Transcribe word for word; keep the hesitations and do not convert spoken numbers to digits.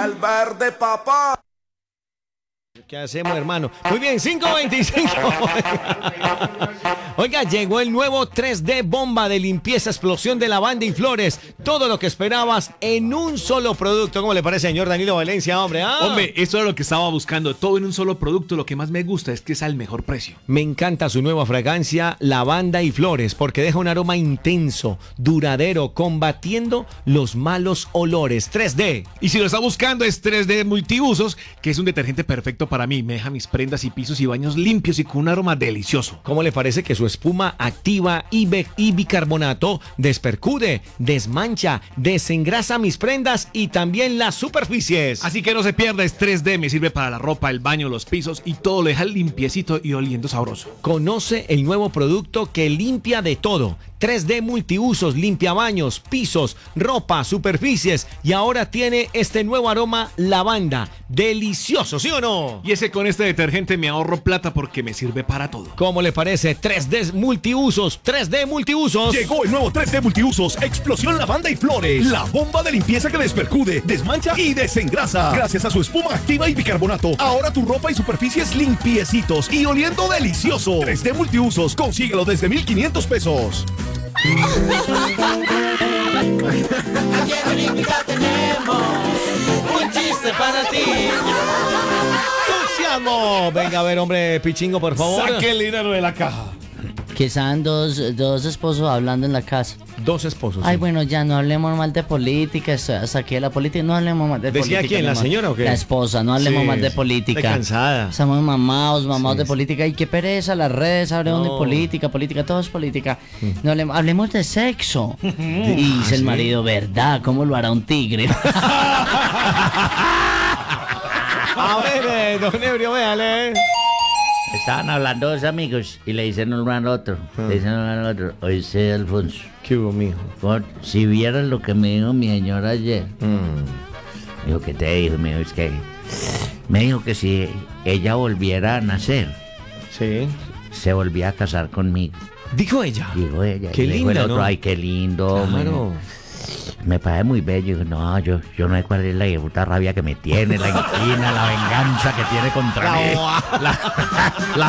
el verde, papá. ¿Qué hacemos, hermano? Muy bien, cinco veinticinco. Oiga, llegó el nuevo tres D Bomba de limpieza, explosión de lavanda y flores. Todo lo que esperabas en un solo producto. ¿Cómo le parece, señor Danilo Valencia, hombre? ¿Ah? Hombre, eso era lo que estaba buscando. Todo en un solo producto. Lo que más me gusta es que es al mejor precio. Me encanta su nueva fragancia, lavanda y flores, porque deja un aroma intenso, duradero, combatiendo los malos olores. tres D. Y si lo está buscando es tres D Multiusos, que es un detergente perfecto para mí. Me deja mis prendas y pisos y baños limpios y con un aroma delicioso. ¿Cómo le parece que su espuma activa y, be- y bicarbonato despercude, desmancha, desengrasa mis prendas y también las superficies? Así que no se pierda, es tres D, me sirve para la ropa, el baño, los pisos y todo lo deja limpiecito y oliendo sabroso. Conoce el nuevo producto que limpia de todo. tres D Multiusos, limpia baños, pisos, ropa, superficies y ahora tiene este nuevo aroma lavanda. Delicioso, ¿sí o no? Y ese con este detergente me ahorro plata porque me sirve para todo. ¿Cómo le parece? tres D Multiusos, tres D Multiusos. Llegó el nuevo tres D Multiusos, explosión lavanda y flores. La bomba de limpieza que despercude, desmancha y desengrasa. Gracias a su espuma activa y bicarbonato, ahora tu ropa y superficies limpiecitos y oliendo delicioso. tres D Multiusos, consíguelo desde mil quinientos pesos. Aquí en Olímpica tenemos un chiste para ti. ¡Entusiasmo! Venga a ver, hombre, Pichingo, por favor. Saque el dinero de la caja. Que estaban dos, dos esposos hablando en la casa. Dos esposos. Ay, sí. bueno, ya no hablemos mal de política, estoy hasta aquí de la política, no hablemos mal de ¿Decía política. quién, la mi amor. señora o qué? La esposa, no hablemos Sí, mal de sí. política. Está cansada. Estamos mamados, mamados Sí, de sí. política. Y qué pereza, las redes, hablemos No. de política, política, todo es política. No hablemos, hablemos de sexo. Y dice el ¿sí? marido, ¿verdad? ¿Cómo lo hará un tigre? A ver, eh, don Ebrio, véale. Estaban hablando dos amigos y le dicen uno al otro, le dicen uno al otro, oíste, Alfonso, ¿Qué hubo, mijo? por- si vieras lo que me dijo mi señora ayer. Mm. Dijo, ¿qué te dijo? Me dijo, es que me dijo que si ella volviera a nacer, Sí. se volvía a casar conmigo. Dijo ella. Dijo ella. Qué y le dijo linda, el otro, ¿no? ay, qué lindo. Claro. Me, me parece muy bello. Dijo, no, yo, yo no sé cuál es la puta rabia que me tiene, la inquina, la venganza que tiene contra mí. La- la